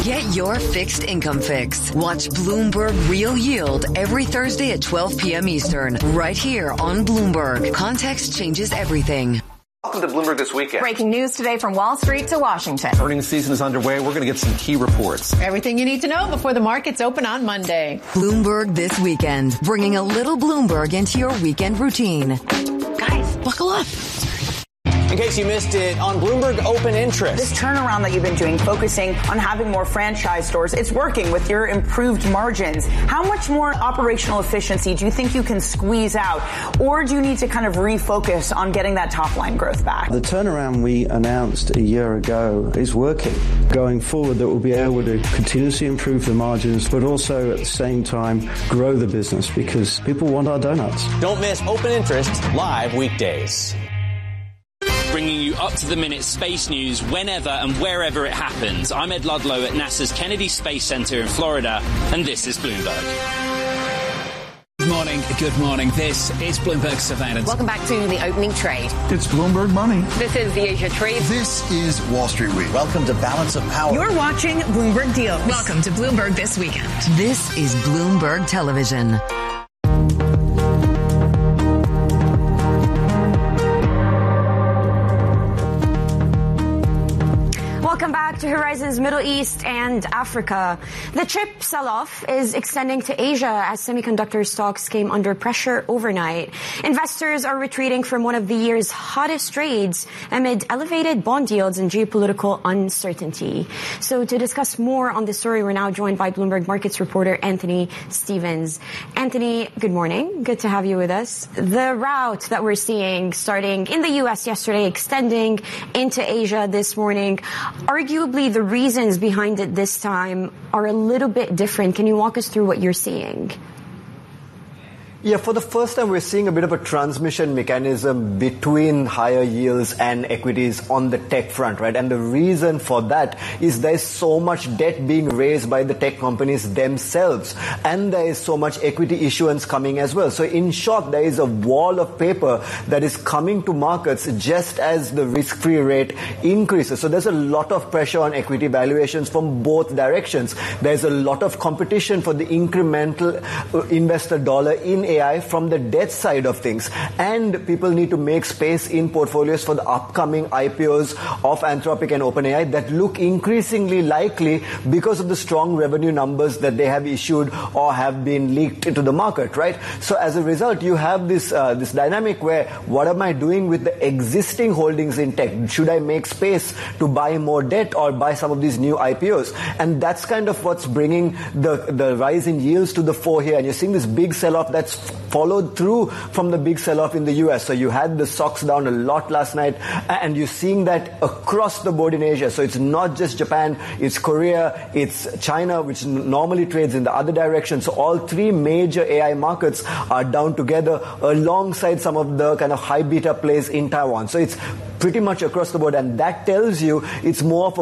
Get your fixed income fix. Watch Bloomberg Real Yield every Thursday at 12 p.m. Eastern, right here on Bloomberg. Context changes everything. Welcome to Bloomberg This Weekend. Breaking news today from Wall Street to Washington. Earnings season is underway. We're going to get some key reports. Everything you need to know before the markets open on Monday. Bloomberg This Weekend, bringing a little Bloomberg into your weekend routine. Guys, buckle up. In case you missed it, on Bloomberg Open Interest. This turnaround that you've been doing, focusing on having more franchise stores, it's working with your improved margins. How much more operational efficiency do you think you can squeeze out? Or do you need to kind of refocus on getting that top line growth back? The turnaround we announced a year ago is working. Going forward, that we'll be able to continuously improve the margins, but also at the same time grow the business because people want our donuts. Don't miss Open Interest live weekdays. Bringing you up-to-the-minute space news whenever and wherever it happens. I'm Ed Ludlow at NASA's Kennedy Space Center in Florida, and this is Bloomberg. Good morning. This is Bloomberg Surveillance. Welcome back to the opening trade. It's Bloomberg Money. This is the Asia Trade. This is Wall Street Week. Welcome to Balance of Power. You're watching Bloomberg Deals. Welcome to Bloomberg This Weekend. This is Bloomberg Television. Welcome back to Horizons Middle East and Africa. The chip sell-off is extending to Asia as semiconductor stocks came under pressure overnight. Investors are retreating from one of the year's hottest trades amid elevated bond yields and geopolitical uncertainty. So to discuss more on this story, we're now joined by Bloomberg Markets reporter Anthony Stevens. Anthony, good morning. Good to have you with us. The route that we're seeing starting in the U.S. yesterday, extending into Asia this morning, arguably, the reasons behind it this time are a little bit different. Can you walk us through what you're seeing? Yeah, for the first time, we're seeing a bit of a transmission mechanism between higher yields and equities on the tech front, right? And the reason for that is there's so much debt being raised by the tech companies themselves, and there is so much equity issuance coming as well. So in short, there is a wall of paper that is coming to markets just as the risk-free rate increases. So there's a lot of pressure on equity valuations from both directions. There's a lot of competition for the incremental investor dollar in AI from the debt side of things, and people need to make space in portfolios for the upcoming IPOs of Anthropic and OpenAI that look increasingly likely because of the strong revenue numbers that they have issued or have been leaked into the market, right? So as a result, you have this dynamic where what am I doing with the existing holdings in tech? Should I make space to buy more debt or buy some of these new IPOs? And that's kind of what's bringing the rise in yields to the fore here. And you're seeing this big sell-off that's followed through from the big sell-off in the US. So you had the stocks down a lot last night, and you're seeing that across the board in Asia. So it's not just Japan, it's Korea, it's China, which normally trades in the other direction. So all three major AI markets are down together alongside some of the kind of high beta plays in Taiwan. So it's pretty much across the board, and that tells you it's more of a